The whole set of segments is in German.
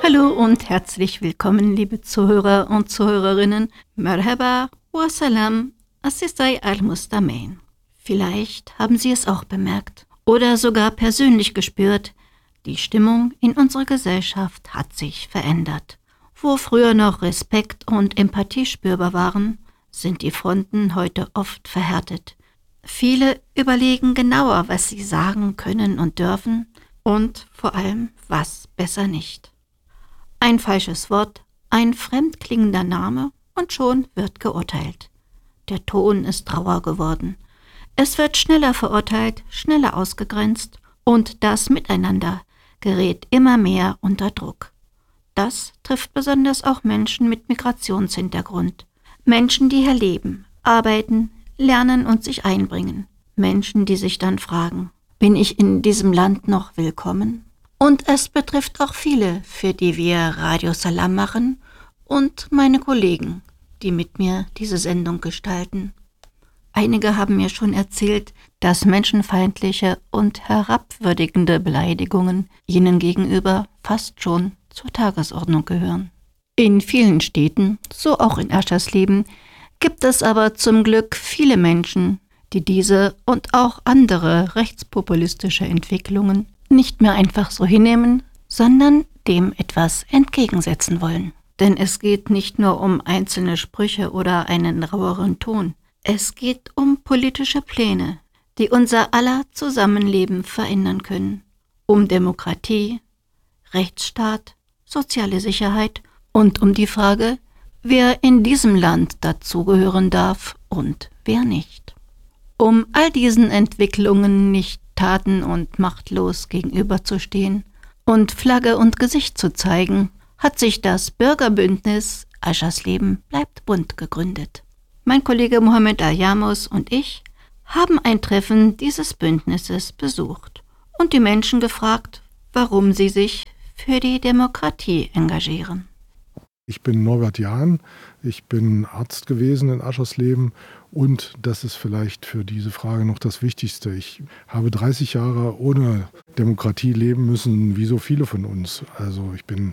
Hallo und herzlich willkommen, liebe Zuhörer und Zuhörerinnen. Merhaba wa salam, assistai al-Mustamain. Vielleicht haben Sie es auch bemerkt oder sogar persönlich gespürt, die Stimmung in unserer Gesellschaft hat sich verändert. Wo früher noch Respekt und Empathie spürbar waren, sind die Fronten heute oft verhärtet. Viele überlegen genauer, was sie sagen können und dürfen und vor allem, was besser nicht. Ein falsches Wort, ein fremdklingender Name und schon wird geurteilt. Der Ton ist rauer geworden. Es wird schneller verurteilt, schneller ausgegrenzt und das Miteinander gerät immer mehr unter Druck. Das trifft besonders auch Menschen mit Migrationshintergrund. Menschen, die hier leben, arbeiten, lernen und sich einbringen. Menschen, die sich dann fragen, bin ich in diesem Land noch willkommen? Und es betrifft auch viele, für die wir Radio Salam machen und meine Kollegen, die mit mir diese Sendung gestalten. Einige haben mir schon erzählt, dass menschenfeindliche und herabwürdigende Beleidigungen ihnen gegenüber fast schon zur Tagesordnung gehören. In vielen Städten, so auch in Aschersleben, gibt es aber zum Glück viele Menschen, die diese und auch andere rechtspopulistische Entwicklungen nicht mehr einfach so hinnehmen, sondern dem etwas entgegensetzen wollen. Denn es geht nicht nur um einzelne Sprüche oder einen raueren Ton. Es geht um politische Pläne, die unser aller Zusammenleben verändern können. Um Demokratie, Rechtsstaat, soziale Sicherheit und um die Frage, wer in diesem Land dazugehören darf und wer nicht. Um all diesen Entwicklungen nicht taten- und machtlos gegenüberzustehen und Flagge und Gesicht zu zeigen, hat sich das Bürgerbündnis Aschersleben bleibt bunt gegründet. Mein Kollege Mohammed Al-Yamos und ich haben ein Treffen dieses Bündnisses besucht und die Menschen gefragt, warum sie sich für die Demokratie engagieren. Ich bin Norbert Jahn, ich bin Arzt gewesen in Aschersleben und das ist vielleicht für diese Frage noch das Wichtigste. Ich habe 30 Jahre ohne Demokratie leben müssen, wie so viele von uns. Also ich bin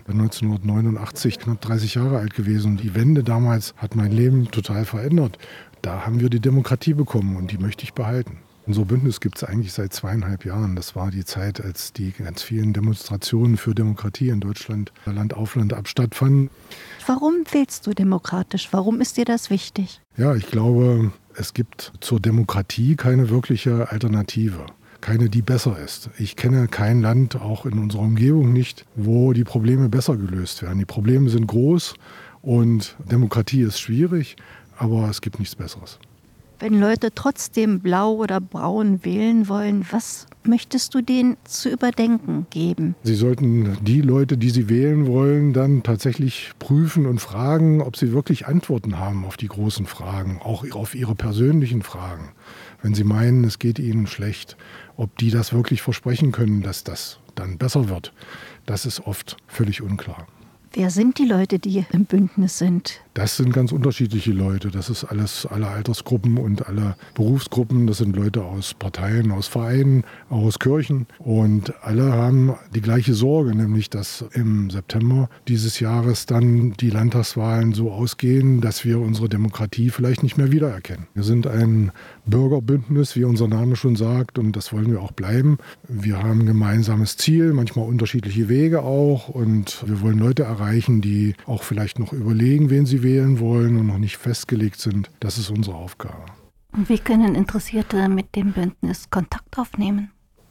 1989 knapp 30 Jahre alt gewesen und die Wende damals hat mein Leben total verändert. Da haben wir die Demokratie bekommen und die möchte ich behalten. Unser Bündnis gibt es eigentlich seit 2,5 Jahren. Das war die Zeit, als die ganz vielen Demonstrationen für Demokratie in Deutschland Land auf Land ab stattfanden. Warum wählst du demokratisch? Warum ist dir das wichtig? Ja, ich glaube, es gibt zur Demokratie keine wirkliche Alternative. Keine, die besser ist. Ich kenne kein Land, auch in unserer Umgebung nicht, wo die Probleme besser gelöst werden. Die Probleme sind groß und Demokratie ist schwierig, aber es gibt nichts Besseres. Wenn Leute trotzdem blau oder braun wählen wollen, was möchtest du denen zu überdenken geben? Sie sollten die Leute, die sie wählen wollen, dann tatsächlich prüfen und fragen, ob sie wirklich Antworten haben auf die großen Fragen, auch auf ihre persönlichen Fragen. Wenn sie meinen, es geht ihnen schlecht, ob die das wirklich versprechen können, dass das dann besser wird, das ist oft völlig unklar. Wer sind die Leute, die im Bündnis sind? Das sind ganz unterschiedliche Leute. Das ist alles, alle Altersgruppen und alle Berufsgruppen. Das sind Leute aus Parteien, aus Vereinen, auch aus Kirchen. Und alle haben die gleiche Sorge, nämlich dass im September dieses Jahres dann die Landtagswahlen so ausgehen, dass wir unsere Demokratie vielleicht nicht mehr wiedererkennen. Wir sind ein Bürgerbündnis, wie unser Name schon sagt, und das wollen wir auch bleiben. Wir haben ein gemeinsames Ziel, manchmal unterschiedliche Wege auch. Und wir wollen Leute erreichen, die auch vielleicht noch überlegen, wen sie wählen wollen und noch nicht festgelegt sind. Das ist unsere Aufgabe. Und wie können Interessierte mit dem Bündnis Kontakt aufnehmen?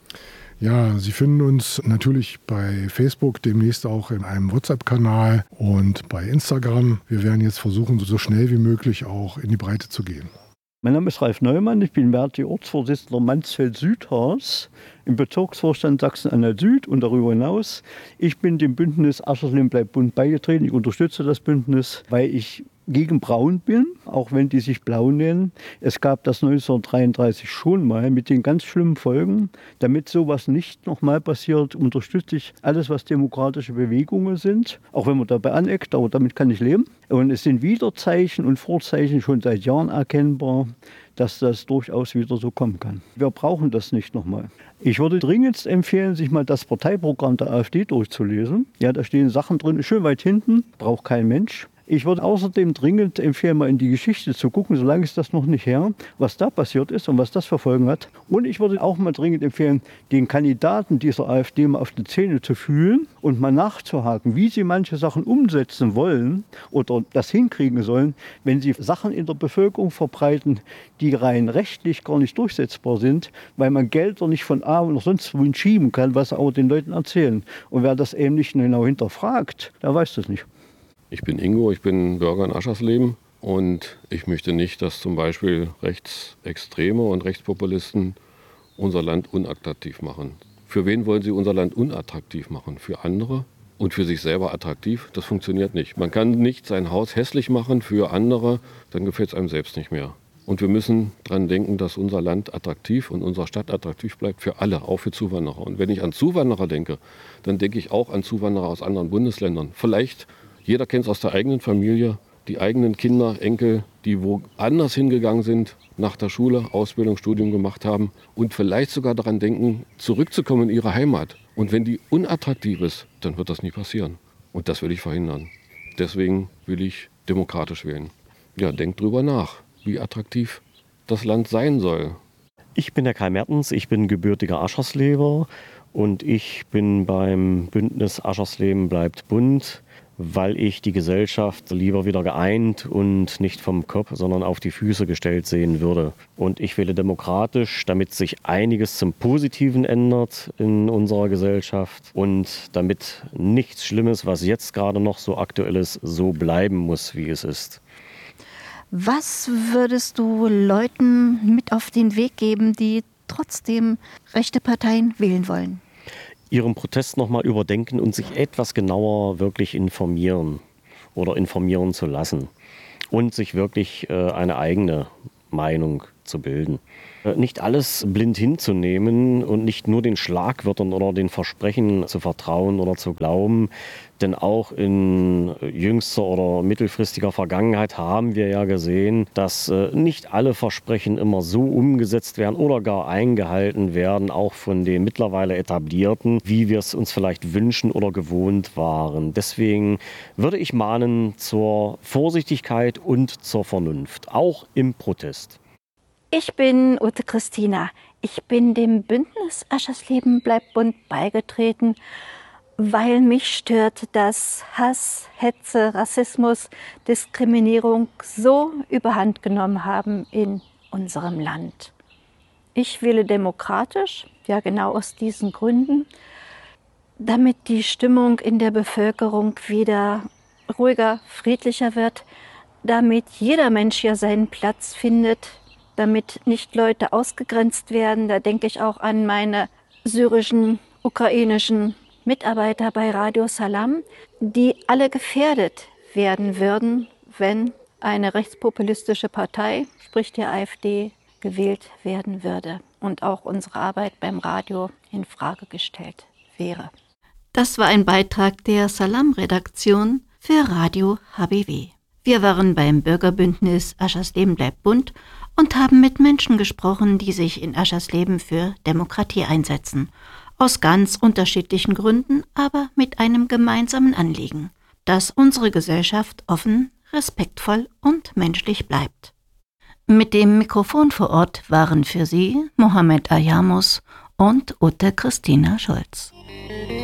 Ja, Sie finden uns natürlich bei Facebook, demnächst auch in einem WhatsApp-Kanal und bei Instagram. Wir werden jetzt versuchen, so schnell wie möglich auch in die Breite zu gehen. Mein Name ist Ralf Neumann, ich bin werte Ortsvorsitzender Mansfeld-Südhaus im Bezirksvorstand Sachsen-Anhalt Süd und darüber hinaus. Ich bin dem Bündnis Aschersleben bleibt bunt beigetreten. Ich unterstütze das Bündnis, weil ich gegen Braun bin, auch wenn die sich blau nennen. Es gab das 1933 schon mal mit den ganz schlimmen Folgen. Damit sowas nicht nochmal passiert, unterstütze ich alles, was demokratische Bewegungen sind, auch wenn man dabei aneckt, aber damit kann ich leben. Und es sind Widerzeichen und Vorzeichen schon seit Jahren erkennbar, dass das durchaus wieder so kommen kann. Wir brauchen das nicht nochmal. Ich würde dringend empfehlen, sich mal das Parteiprogramm der AfD durchzulesen. Ja, da stehen Sachen drin, schön weit hinten, braucht kein Mensch. Ich würde außerdem dringend empfehlen, mal in die Geschichte zu gucken, solange ist das noch nicht her, was da passiert ist und was das für Folgen hat. Und ich würde auch mal dringend empfehlen, den Kandidaten dieser AfD mal auf die Zähne zu fühlen und mal nachzuhaken, wie sie manche Sachen umsetzen wollen oder das hinkriegen sollen, wenn sie Sachen in der Bevölkerung verbreiten, die rein rechtlich gar nicht durchsetzbar sind, weil man Gelder nicht von A oder sonst wohin schieben kann, was sie auch den Leuten erzählen. Und wer das eben nicht genau hinterfragt, der weiß das nicht. Ich bin Ingo, ich bin Bürger in Aschersleben und ich möchte nicht, dass zum Beispiel Rechtsextreme und Rechtspopulisten unser Land unattraktiv machen. Für wen wollen sie unser Land unattraktiv machen? Für andere und für sich selber attraktiv? Das funktioniert nicht. Man kann nicht sein Haus hässlich machen für andere, dann gefällt es einem selbst nicht mehr. Und wir müssen daran denken, dass unser Land attraktiv und unsere Stadt attraktiv bleibt für alle, auch für Zuwanderer. Und wenn ich an Zuwanderer denke, dann denke ich auch an Zuwanderer aus anderen Bundesländern. Vielleicht jeder kennt es aus der eigenen Familie, die eigenen Kinder, Enkel, die woanders hingegangen sind, nach der Schule, Ausbildung, Studium gemacht haben und vielleicht sogar daran denken, zurückzukommen in ihre Heimat. Und wenn die unattraktiv ist, dann wird das nie passieren. Und das will ich verhindern. Deswegen will ich demokratisch wählen. Ja, denkt drüber nach, wie attraktiv das Land sein soll. Ich bin der Kai Mertens, ich bin gebürtiger Aschersleber und ich bin beim Bündnis Aschersleben bleibt bunt, weil ich die Gesellschaft lieber wieder geeint und nicht vom Kopf, sondern auf die Füße gestellt sehen würde. Und ich wähle demokratisch, damit sich einiges zum Positiven ändert in unserer Gesellschaft und damit nichts Schlimmes, was jetzt gerade noch so aktuell ist, so bleiben muss, wie es ist. Was würdest du Leuten mit auf den Weg geben, die trotzdem rechte Parteien wählen wollen? Ihren Protest nochmal überdenken und sich etwas genauer wirklich informieren oder informieren zu lassen und sich wirklich eine eigene Meinung zu bilden. Nicht alles blind hinzunehmen und nicht nur den Schlagwörtern oder den Versprechen zu vertrauen oder zu glauben, denn auch in jüngster oder mittelfristiger Vergangenheit haben wir ja gesehen, dass nicht alle Versprechen immer so umgesetzt werden oder gar eingehalten werden, auch von den mittlerweile etablierten, wie wir es uns vielleicht wünschen oder gewohnt waren. Deswegen würde ich mahnen zur Vorsichtigkeit und zur Vernunft, auch im Protest. Ich bin Ute Christina. Ich bin dem Bündnis Aschersleben bleibt bunt beigetreten, weil mich stört, dass Hass, Hetze, Rassismus, Diskriminierung so überhand genommen haben in unserem Land. Ich wähle demokratisch, ja genau aus diesen Gründen, damit die Stimmung in der Bevölkerung wieder ruhiger, friedlicher wird, damit jeder Mensch ja seinen Platz findet, damit nicht Leute ausgegrenzt werden. Da denke ich auch an meine syrischen, ukrainischen Mitarbeiter bei Radio Salam, die alle gefährdet werden würden, wenn eine rechtspopulistische Partei, sprich die AfD, gewählt werden würde und auch unsere Arbeit beim Radio in Frage gestellt wäre. Das war ein Beitrag der Salam-Redaktion für Radio HBW. Wir waren beim Bürgerbündnis Aschersleben bleibt bunt und haben mit Menschen gesprochen, die sich in Aschersleben für Demokratie einsetzen. Aus ganz unterschiedlichen Gründen, aber mit einem gemeinsamen Anliegen, dass unsere Gesellschaft offen, respektvoll und menschlich bleibt. Mit dem Mikrofon vor Ort waren für Sie Mohamed Ayamus und Ute Christina Scholz.